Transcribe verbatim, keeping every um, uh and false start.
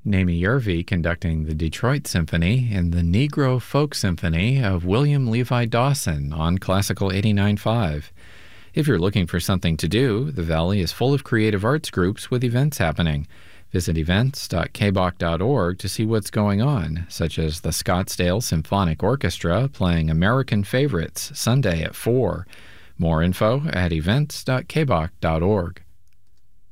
Naomi Yervi conducting the Detroit Symphony and the Negro Folk Symphony of William Levi Dawson on Classical eighty-nine point five. If you're looking for something to do, the Valley is full of creative arts groups with events happening. Visit events dot k b o c dot org to see what's going on, such as the Scottsdale Symphonic Orchestra playing American Favorites Sunday at four. More info at events dot k b o c dot org.